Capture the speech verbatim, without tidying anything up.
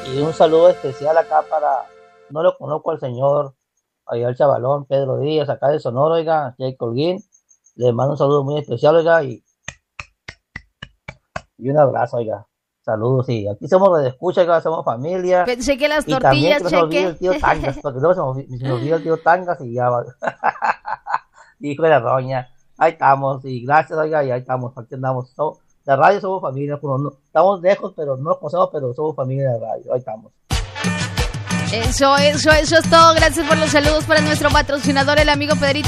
Y un saludo especial acá para, no lo conozco al señor, allá el chavalón, Pedro Díaz, acá de Sonora, oiga, aquí hay Colguín. Le mando un saludo muy especial, oiga, y, y un abrazo, oiga. Saludos, sí. Aquí somos de escucha, oiga, somos familia. Pensé que las Y también que tortillas, no se me olvide Cheque. el tío Tangas, porque luego se me, olvi- se me olvida el tío Tangas y ya va. Hijo de la roña. Ahí estamos, y gracias, oiga, y ahí estamos, aquí andamos. So- de radio somos familia, pero no- estamos lejos, pero no nos conocemos, pero somos familia de radio, ahí estamos. Eso, eso, eso es todo. Gracias por los saludos para nuestro patrocinador, el amigo Pedrito.